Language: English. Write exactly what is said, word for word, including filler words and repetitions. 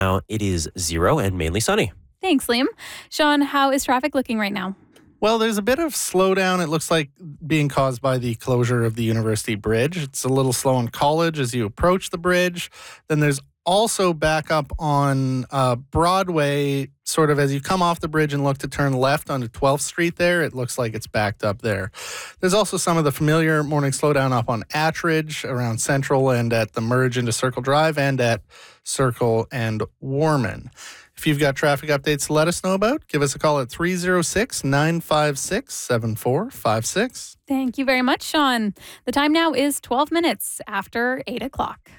Now it is zero and mainly sunny. Thanks, Liam. Sean, how is traffic looking right now? Well, there's a bit of slowdown, it looks like, being caused by the closure of the University Bridge. It's a little slow on College as you approach the bridge. Then there's also backup on uh, Broadway, sort of as you come off the bridge and look to turn left onto twelfth Street there. It looks like it's backed up there. There's also some of the familiar morning slowdown up on Attridge, around Central, and at the merge into Circle Drive, and at Circle and Warman. If you've got traffic updates to let us know about, give us a call at three oh six, nine five six, seven four five six. Thank you very much, Sean. The time now is twelve minutes after eight o'clock.